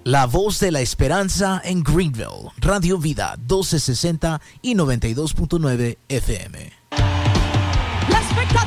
La voz de la esperanza en Greenville. Radio Vida 1260 y 92.9 FM. La